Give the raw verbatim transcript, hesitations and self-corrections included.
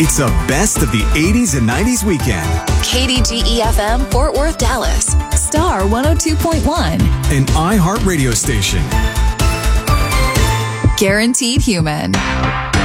It's a best of the eighties and nineties weekend. K D G E F M, Fort Worth, Dallas. Star one oh two point one. An iHeart radio station. Guaranteed Human.